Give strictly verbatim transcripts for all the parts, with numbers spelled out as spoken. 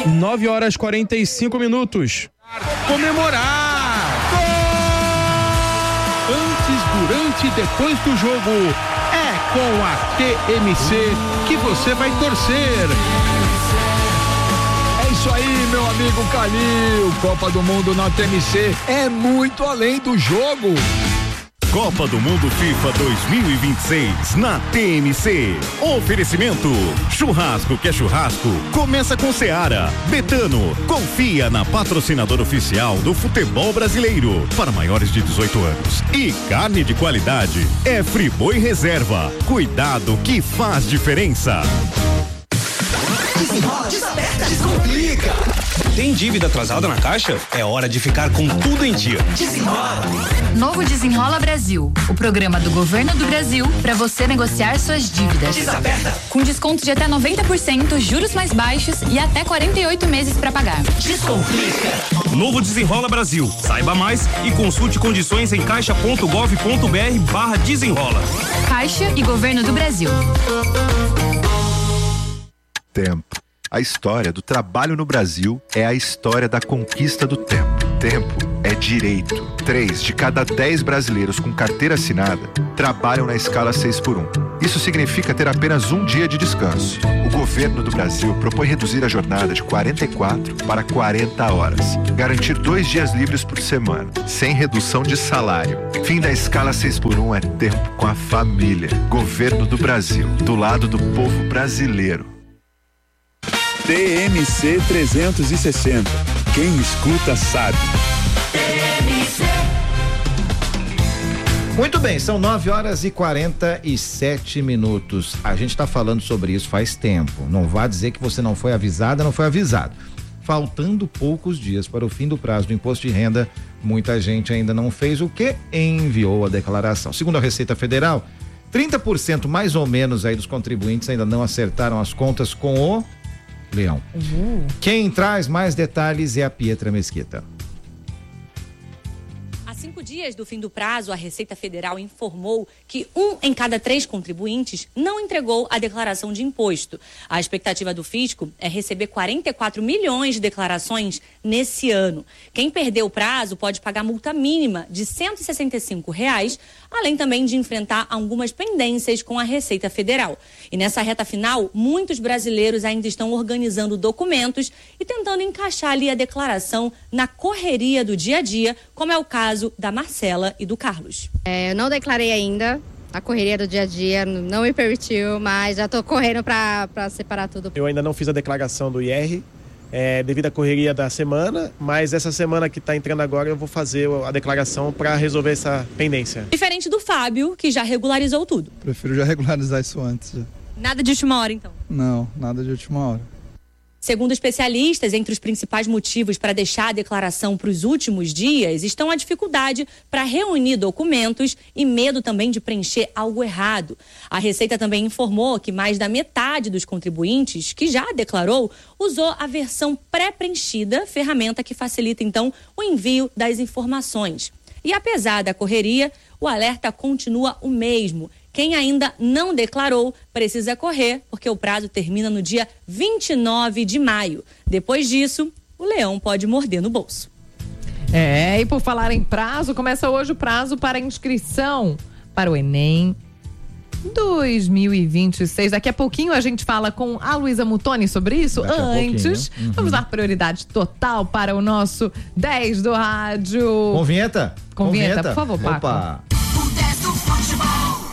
nove horas e quarenta e cinco minutos. Comemorar! Gol! Antes, durante e depois do jogo, é com a T M C que você vai torcer. É isso aí, meu amigo Calil. Copa do Mundo na T M C é muito além do jogo. Copa do Mundo FIFA dois mil e vinte e seis na T M C. Oferecimento: churrasco que é churrasco, começa com Seara. Betano, confia na patrocinadora oficial do futebol brasileiro para maiores de dezoito anos. E carne de qualidade é Friboi Reserva. Cuidado que faz diferença. Desenrola, desaperta, descomplica. Tem dívida atrasada na Caixa? É hora de ficar com tudo em dia. Desenrola. Novo Desenrola Brasil, o programa do Governo do Brasil para você negociar suas dívidas. Desaperta. Com desconto de até noventa por cento, juros mais baixos e até quarenta e oito meses para pagar. Descomplica. Novo Desenrola Brasil. Saiba mais e consulte condições em caixa ponto gov ponto br barra desenrola. Caixa e Governo do Brasil. Tempo. A história do trabalho no Brasil é a história da conquista do tempo. Tempo é direito. Três de cada dez brasileiros com carteira assinada trabalham na escala seis por um. Isso significa ter apenas um dia de descanso. O governo do Brasil propõe reduzir a jornada de quarenta e quatro para quarenta horas. Garantir dois dias livres por semana, sem redução de salário. Fim da escala seis por um é tempo com a família. Governo do Brasil, do lado do povo brasileiro. T M C trezentos e sessenta. Quem escuta sabe. Muito bem, são nove horas e quarenta e sete minutos. A gente está falando sobre isso faz tempo. Não vá dizer que você não foi avisada, não foi avisado. Faltando poucos dias para o fim do prazo do imposto de renda, muita gente ainda não fez o que enviou a declaração. Segundo a Receita Federal, trinta por cento mais ou menos aí dos contribuintes ainda não acertaram as contas com o Leão. Uhum. Quem traz mais detalhes é a Pietra Mesquita. Há cinco dias do fim do prazo, a Receita Federal informou que um em cada três contribuintes não entregou a declaração de imposto. A expectativa do fisco é receber quarenta e quatro milhões de declarações nesse ano. Quem perdeu o prazo pode pagar multa mínima de cento e sessenta e cinco reais, além também de enfrentar algumas pendências com a Receita Federal. E nessa reta final, muitos brasileiros ainda estão organizando documentos e tentando encaixar ali a declaração na correria do dia a dia, como é o caso da Marcela e do Carlos. É, eu não declarei ainda, a correria do dia a dia não me permitiu, mas já estou correndo para separar tudo. Eu ainda não fiz a declaração do I R, É, devido à correria da semana, mas essa semana que está entrando agora eu vou fazer a declaração para resolver essa pendência. Diferente do Fábio, que já regularizou tudo. Prefiro já regularizar isso antes. Já. Nada de última hora, então? Não, nada de última hora. Segundo especialistas, entre os principais motivos para deixar a declaração para os últimos dias estão a dificuldade para reunir documentos e medo também de preencher algo errado. A Receita também informou que mais da metade dos contribuintes que já declarou usou a versão pré-preenchida, ferramenta que facilita então o envio das informações. E apesar da correria, o alerta continua o mesmo. Quem ainda não declarou precisa correr, porque o prazo termina no dia vinte e nove de maio. Depois disso, o leão pode morder no bolso. É, e por falar em prazo, começa hoje o prazo para inscrição para o Enem dois mil e vinte e seis. Daqui a pouquinho a gente fala com a Luísa Mutoni sobre isso. Daqui Antes, uhum. vamos dar prioridade total para o nosso dez do rádio. Com vinheta? Com, Com vinheta, vinheta, por favor, Paco. Opa! O dez do futebol.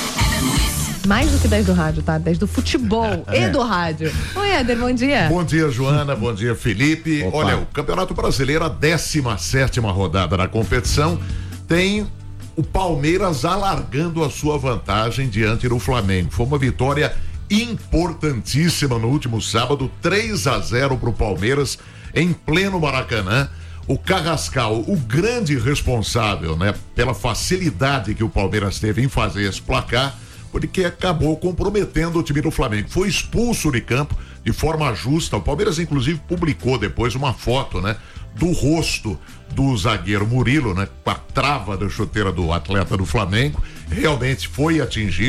Mais do que dez do rádio, tá? dez do futebol é. e do rádio. Oi, Éder, bom dia. Bom dia, Joana, bom dia, Felipe. Opa. Olha, o Campeonato Brasileiro, a décima sétima rodada na competição, tem o Palmeiras alargando a sua vantagem diante do Flamengo. Foi uma vitória importantíssima no último sábado, três a zero pro Palmeiras, em pleno Maracanã. O Carrascal, o grande responsável, né, pela facilidade que o Palmeiras teve em fazer esse placar, porque acabou comprometendo o time do Flamengo. Foi expulso de campo de forma justa. O Palmeiras, inclusive, publicou depois uma foto, né, do rosto do zagueiro Murilo, né, com a trava da chuteira do atleta do Flamengo. Realmente foi atingido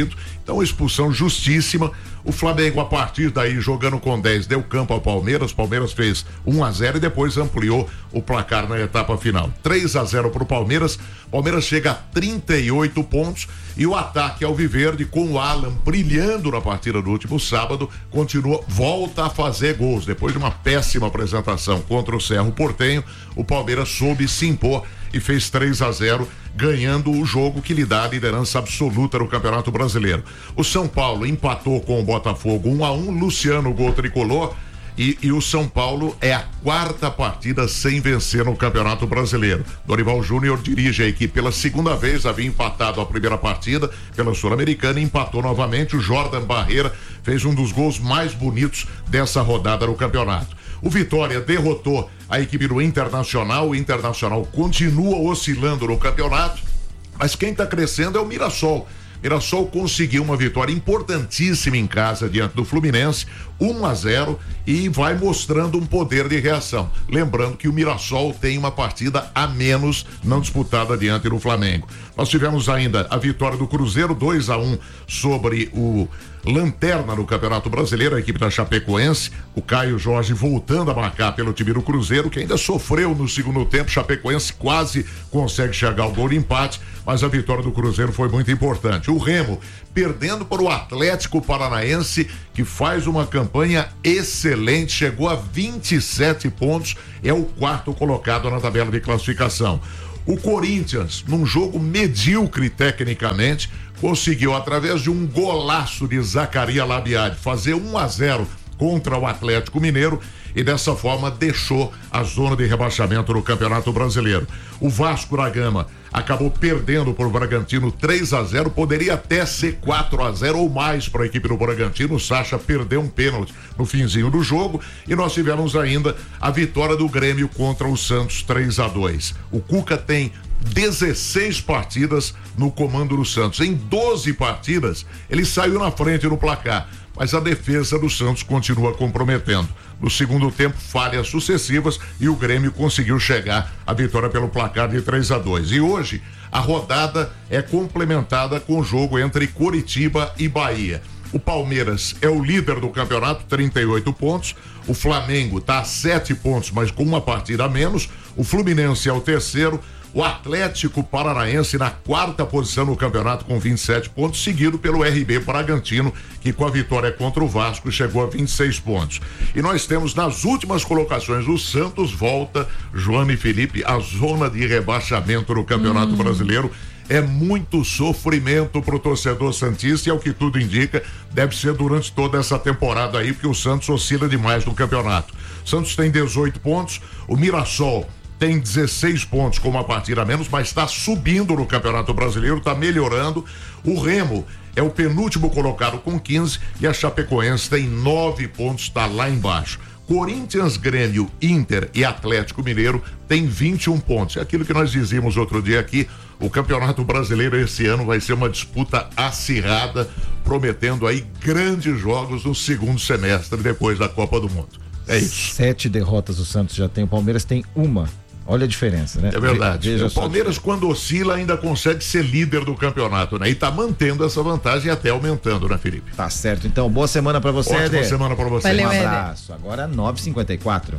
Então, expulsão justíssima. O Flamengo, a partir daí, jogando com dez, deu campo ao Palmeiras. O Palmeiras fez um a zero e depois ampliou o placar na etapa final. três a zero para o Palmeiras. Palmeiras chega a trinta e oito pontos e o ataque alviverde, com o Alan brilhando na partida do último sábado, continua, volta a fazer gols. Depois de uma péssima apresentação contra o Cerro Porteño, o Palmeiras soube se impor e fez três a zero, ganhando o jogo que lhe dá a liderança absoluta no Campeonato Brasileiro. O São Paulo empatou com o Botafogo um a um, Luciano gol tricolor, e, e o São Paulo é a quarta partida sem vencer no Campeonato Brasileiro. Dorival Júnior dirige a equipe pela segunda vez, havia empatado a primeira partida pela Sul-Americana e empatou novamente. O Jordan Barreira fez um dos gols mais bonitos dessa rodada no campeonato. O Vitória derrotou a equipe do Internacional. O Internacional continua oscilando no campeonato, mas quem está crescendo é o Mirassol. Mirassol conseguiu uma vitória importantíssima em casa diante do Fluminense, um a zero, e vai mostrando um poder de reação. Lembrando que o Mirassol tem uma partida a menos não disputada diante do Flamengo. Nós tivemos ainda a vitória do Cruzeiro, dois a um sobre o lanterna no Campeonato Brasileiro, a equipe da Chapecoense. O Caio Jorge voltando a marcar pelo time do Cruzeiro, que ainda sofreu no segundo tempo. Chapecoense quase consegue chegar ao gol de empate, mas a vitória do Cruzeiro foi muito importante. O Remo perdendo para o Atlético Paranaense, que faz uma campanha excelente, chegou a vinte e sete pontos, é o quarto colocado na tabela de classificação. O Corinthians, num jogo medíocre tecnicamente, conseguiu, através de um golaço de Zacarias Labiade, fazer um a zero contra o Atlético Mineiro e dessa forma deixou a zona de rebaixamento no Campeonato Brasileiro. O Vasco da Gama acabou perdendo para o Bragantino três a zero, poderia até ser quatro a zero ou mais para a equipe do Bragantino. O Sacha perdeu um pênalti no finzinho do jogo e nós tivemos ainda a vitória do Grêmio contra o Santos três a dois. O Cuca tem dezesseis partidas no comando do Santos. Em doze partidas, ele saiu na frente no placar, mas a defesa do Santos continua comprometendo. No segundo tempo, falhas sucessivas e o Grêmio conseguiu chegar à vitória pelo placar de três a dois. E hoje, a rodada é complementada com o jogo entre Coritiba e Bahia. O Palmeiras é o líder do campeonato, trinta e oito pontos. O Flamengo está a sete pontos, mas com uma partida a menos. O Fluminense é o terceiro. O Atlético Paranaense na quarta posição no campeonato com vinte e sete pontos, seguido pelo R B Bragantino, que com a vitória contra o Vasco chegou a vinte e seis pontos. E nós temos nas últimas colocações, o Santos volta, Joana e Felipe, a zona de rebaixamento no Campeonato hum. Brasileiro. É muito sofrimento pro torcedor santista e, ao que tudo indica, deve ser durante toda essa temporada aí, porque o Santos oscila demais no campeonato. O Santos tem dezoito pontos, o Mirassol tem dezesseis pontos com uma partida a menos, mas está subindo no Campeonato Brasileiro, está melhorando. O Remo é o penúltimo colocado com quinze e a Chapecoense tem nove pontos, está lá embaixo. Corinthians, Grêmio, Inter e Atlético Mineiro tem vinte e um pontos. É aquilo que nós dizíamos outro dia aqui, o Campeonato Brasileiro esse ano vai ser uma disputa acirrada, prometendo aí grandes jogos no segundo semestre depois da Copa do Mundo. É isso. Sete derrotas o Santos já tem, o Palmeiras tem uma. Olha a diferença, né? É verdade. Veja o Palmeiras, quando oscila, ainda consegue ser líder do campeonato, né? E tá mantendo essa vantagem e até aumentando, né, Felipe? Tá certo. Então, boa semana pra você, Ótima Éder. semana pra você. Valeu, um Éder. abraço. Agora nove e cinquenta e quatro.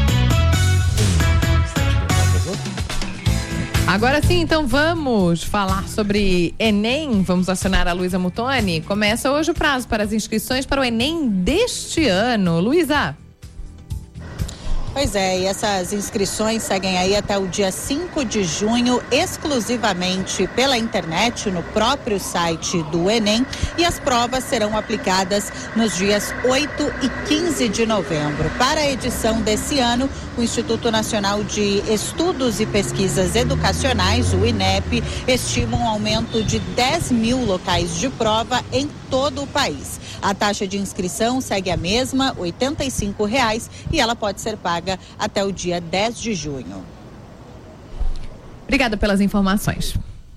Agora sim, então vamos falar sobre Enem. Vamos acionar a Luísa Mutoni. Começa hoje o prazo para as inscrições para o Enem deste ano. Luísa. Pois é, e essas inscrições seguem aí até o dia cinco de junho, exclusivamente pela internet, no próprio site do Enem, e as provas serão aplicadas nos dias oito e quinze de novembro. Para a edição desse ano, o Instituto Nacional de Estudos e Pesquisas Educacionais, o INEP, estima um aumento de dez mil locais de prova em todo o país. A taxa de inscrição segue a mesma, oitenta e cinco reais, e ela pode ser paga até o dia dez de junho. Obrigada pelas informações.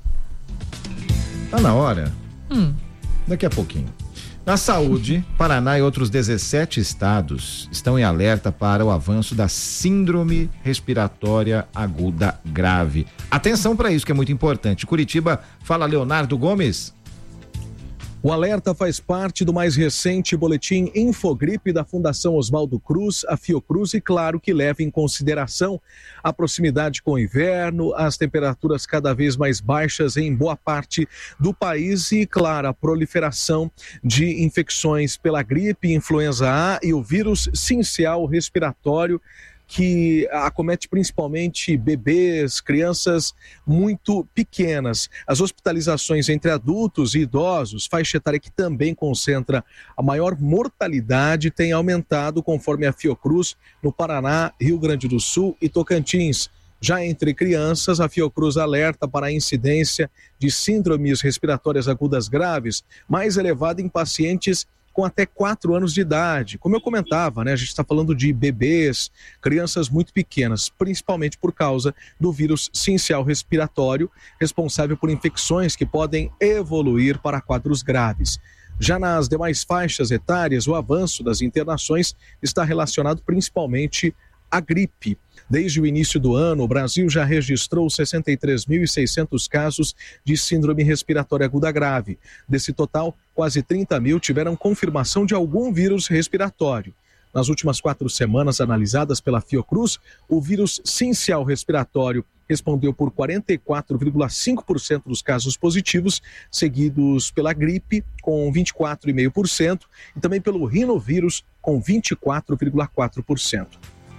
Tá na hora. Hum. Daqui a pouquinho. Na saúde, Paraná e outros dezessete estados estão em alerta para o avanço da síndrome respiratória aguda grave. Atenção para isso que é muito importante. Curitiba, fala Leonardo Gomes. O alerta faz parte do mais recente boletim Infogripe da Fundação Oswaldo Cruz, a Fiocruz, e claro que leva em consideração a proximidade com o inverno, as temperaturas cada vez mais baixas em boa parte do país e, claro, a proliferação de infecções pela gripe, influenza A e o vírus sincial respiratório, que acomete principalmente bebês, crianças muito pequenas. As hospitalizações entre adultos e idosos, faixa etária que também concentra a maior mortalidade, tem aumentado conforme a Fiocruz no Paraná, Rio Grande do Sul e Tocantins. Já entre crianças, a Fiocruz alerta para a incidência de síndromes respiratórias agudas graves, mais elevada em pacientes com até quatro anos de idade. Como eu comentava, né, a gente está falando de bebês, crianças muito pequenas, principalmente por causa do vírus sincial respiratório, responsável por infecções que podem evoluir para quadros graves. Já nas demais faixas etárias, o avanço das internações está relacionado principalmente à gripe. Desde o início do ano, o Brasil já registrou sessenta e três mil e seiscentos casos de síndrome respiratória aguda grave. Desse total, quase trinta mil tiveram confirmação de algum vírus respiratório. Nas últimas quatro semanas analisadas pela Fiocruz, o vírus sincial respiratório respondeu por quarenta e quatro vírgula cinco por cento dos casos positivos, seguidos pela gripe, com vinte e quatro vírgula cinco por cento, e também pelo rinovírus, com vinte e quatro vírgula quatro por cento.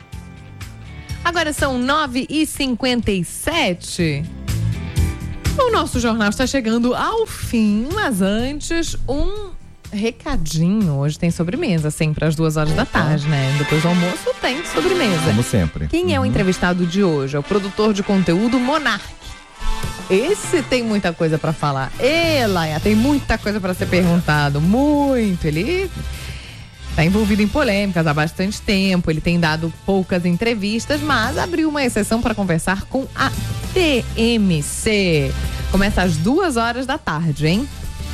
Agora são nove e cinquenta e sete. O nosso jornal está chegando ao fim, mas antes, um recadinho. Hoje tem sobremesa, sempre às duas horas da tarde, né? Depois do almoço tem sobremesa. Como sempre. Quem uhum. é o entrevistado de hoje? É o produtor de conteúdo Monark. Esse tem muita coisa para falar. E, Laia, tem muita coisa para ser perguntado. Muito. Ele está envolvido em polêmicas há bastante tempo, ele tem dado poucas entrevistas, mas abriu uma exceção para conversar com a T M C. Começa às duas horas da tarde, hein?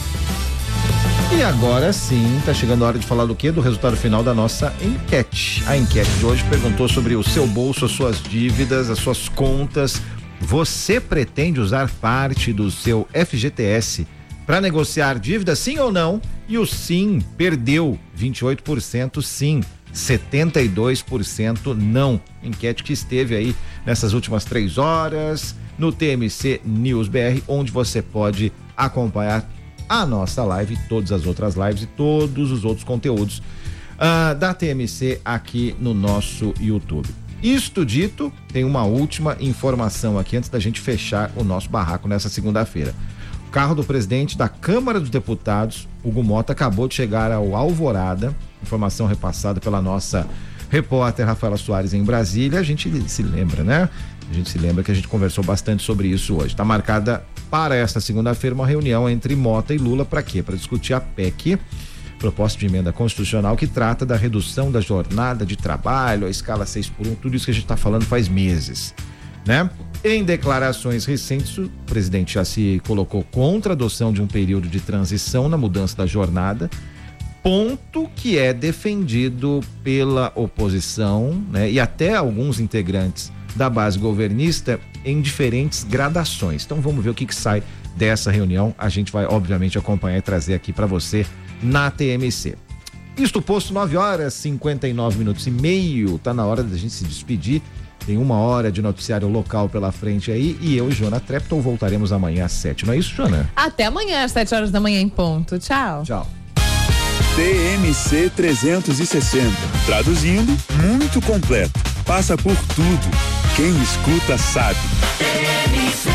E agora sim, tá chegando a hora de falar do quê? Do resultado final da nossa enquete. A enquete de hoje perguntou sobre o seu bolso, as suas dívidas, as suas contas. Você pretende usar parte do seu F G T S para negociar dívida, sim ou não? E o sim perdeu vinte e oito por cento sim, setenta e dois por cento não. Enquete que esteve aí nessas últimas três horas no T M C News B R, onde você pode acompanhar a nossa live e todas as outras lives e todos os outros conteúdos uh, da T M C aqui no nosso YouTube. Isto dito, tem uma última informação aqui antes da gente fechar o nosso barraco nessa segunda-feira. O carro do presidente da Câmara dos Deputados, Hugo Mota, acabou de chegar ao Alvorada, informação repassada pela nossa repórter Rafaela Soares em Brasília. A gente se lembra, né? A gente se lembra que a gente conversou bastante sobre isso hoje. Está marcada para esta segunda-feira uma reunião entre Mota e Lula. Para quê? Para discutir a P E C, proposta de emenda constitucional, que trata da redução da jornada de trabalho, a escala seis por um, tudo isso que a gente está falando faz meses, né? Em declarações recentes, o presidente já se colocou contra a adoção de um período de transição na mudança da jornada, ponto que é defendido pela oposição, né, e até alguns integrantes da base governista em diferentes gradações. Então vamos ver o que, que sai dessa reunião. A gente vai obviamente acompanhar e trazer aqui para você na T M C. Isto posto, nove horas e cinquenta e nove minutos e meio, tá na hora da gente se despedir. Tem uma hora de noticiário local pela frente aí, e eu e Jona Trepton voltaremos amanhã às sete, não é isso, Jona? Até amanhã às sete horas da manhã em ponto. Tchau. Tchau. T M C trezentos e sessenta, traduzindo, muito completo, passa por tudo, quem escuta sabe. T M C.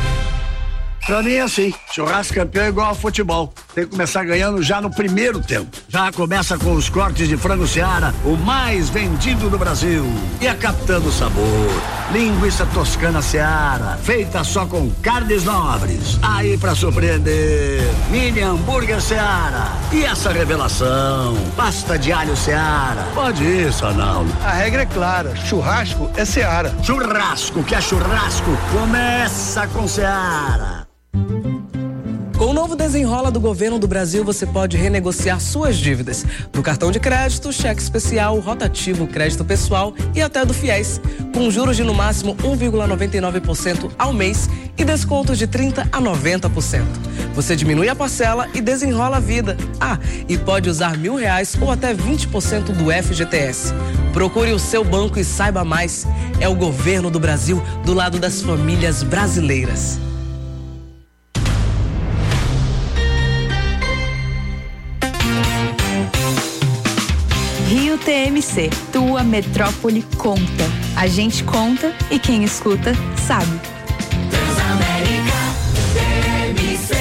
Pra mim é assim, churrasco campeão é igual ao futebol, tem que começar ganhando já no primeiro tempo. Já começa com os cortes de frango Seara, o mais vendido do Brasil. E a Capitã Sabor, linguiça toscana Seara, feita só com carnes nobres. Aí pra surpreender, mini hambúrguer Seara. E essa revelação, pasta de alho Seara. Pode ir, Sanaldo. A regra é clara, churrasco é Seara. Churrasco que é churrasco, começa com Seara. Com novo Desenrola do Governo do Brasil, você pode renegociar suas dívidas do cartão de crédito, cheque especial, rotativo, crédito pessoal e até do FIES, com juros de no máximo um vírgula noventa e nove por cento ao mês e descontos de trinta a noventa por cento. Você diminui a parcela e desenrola a vida. Ah, e pode usar mil reais ou até vinte por cento do F G T S. Procure o seu banco e saiba mais. É o Governo do Brasil do lado das famílias brasileiras. Rio T M C, tua metrópole conta. A gente conta e quem escuta sabe. Transamérica T M C.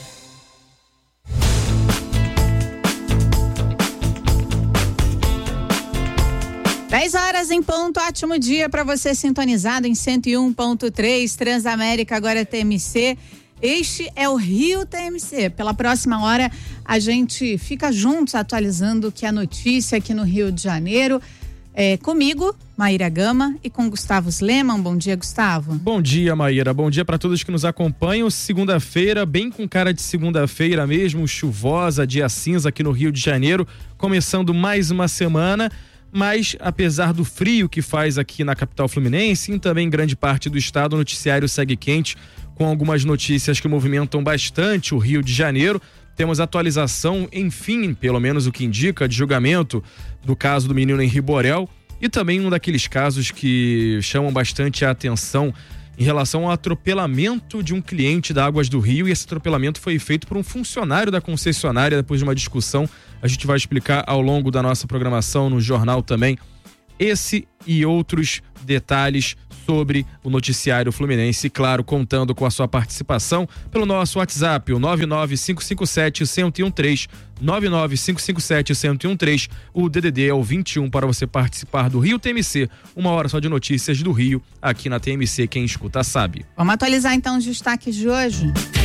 dez horas em ponto, ótimo dia para você sintonizado em cento e um ponto três, Transamérica, agora T M C. Este é o Rio T M C. Pela próxima hora, a gente fica juntos atualizando o que é notícia aqui no Rio de Janeiro. É, comigo, Maíra Gama, e com Gustavo Sleman. Bom dia, Gustavo. Bom dia, Maíra. Bom dia para todos que nos acompanham. Segunda-feira, bem com cara de segunda-feira mesmo, chuvosa, dia cinza aqui no Rio de Janeiro, começando mais uma semana. Mas, apesar do frio que faz aqui na capital fluminense e também em grande parte do estado, o noticiário segue quente, com algumas notícias que movimentam bastante o Rio de Janeiro. Temos atualização, enfim, pelo menos o que indica, de julgamento do caso do menino Henri Borel e também um daqueles casos que chamam bastante a atenção em relação ao atropelamento de um cliente da Águas do Rio, e esse atropelamento foi feito por um funcionário da concessionária depois de uma discussão. A gente vai explicar ao longo da nossa programação no jornal também esse e outros detalhes sobre o noticiário fluminense, claro, contando com a sua participação pelo nosso WhatsApp, o nove nove cinco cinco sete, um zero um três, nove nove cinco cinco sete, um zero um três, o D D D é o vinte e um para você participar do Rio T M C, uma hora só de notícias do Rio, aqui na T M C, quem escuta sabe. Vamos atualizar então os destaques de hoje.